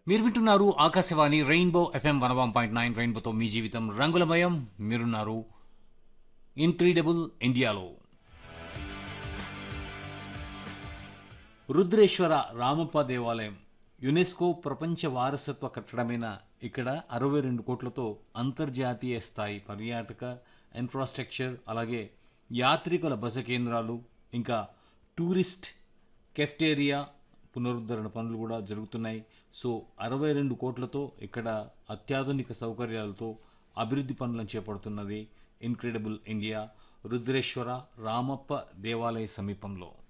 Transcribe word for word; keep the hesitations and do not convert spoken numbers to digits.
మీరు వింటున్నారు Akashvani rainbow FM one one point nine రెయిన్బోతో మీ జీవితం రంగులమయం. మీరున్నారు ఇన్క్రెడిబుల్ ఇండియాలో. రుద్రేశ్వర రామప్ప దేవాలయం యునెస్కో ప్రపంచ వారసత్వ కట్టడమైన ఇక్కడ అరవై రెండు కోట్లతో అంతర్జాతీయ స్థాయి పర్యాటక ఇన్ఫ్రాస్ట్రక్చర్, అలాగే యాత్రికుల బస కేంద్రాలు, ఇంకా టూరిస్ట్ కెఫ్టేరియా పునరుద్ధరణ పనులు కూడా జరుగుతున్నాయి. సో అరవై రెండు కోట్లతో ఇక్కడ అత్యాధునిక సౌకర్యాలతో అభివృద్ధి పనులను చేపడుతున్నది ఇన్క్రెడిబుల్ ఇండియా రుద్రేశ్వర రామప్ప దేవాలయ సమీపంలో.